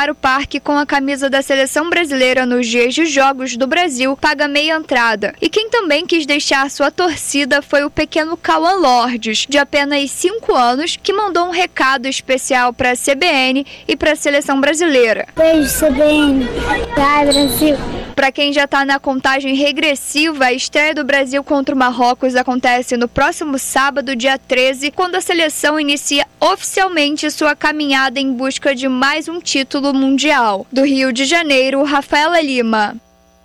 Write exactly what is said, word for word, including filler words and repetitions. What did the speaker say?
frequentar o parque com a camisa da seleção brasileira nos dias de jogos do Brasil paga meia entrada. E quem também quis deixar sua torcida foi o pequeno Cauã Lordes, de apenas cinco anos, que mandou um recado especial para a C B N e para a seleção brasileira. Beijo, C B N. Vai, Brasil. Para quem já está na contagem regressiva, a estreia do Brasil contra o Marrocos acontece no próximo sábado, dia treze, quando a seleção inicia oficialmente sua caminhada em busca de mais um título mundial. Do Rio de Janeiro, Rafaela Lima.